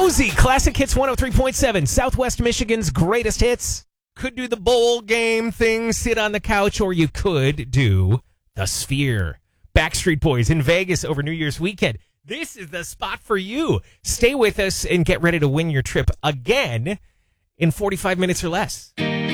Rosie, Classic Hits 103.7, Southwest Michigan's greatest hits. Could do the bowl game thing, sit on the couch, or you could do the Sphere. Backstreet Boys in Vegas over New Year's weekend. This is the spot for you. Stay with us and get ready to win your trip again in 45 minutes or less.